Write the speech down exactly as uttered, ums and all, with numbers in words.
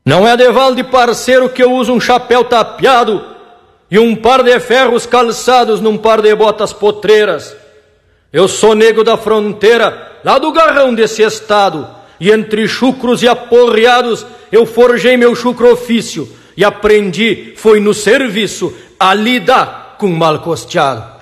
Não é de valde, parceiro, que eu uso um chapéu tapeado e um par de ferros calçados num par de botas potreiras. Eu sou nego da fronteira, lá do garrão desse estado, e entre chucros e aporreados eu forjei meu chucro ofício e aprendi, foi no serviço, a lidar com mal costeado.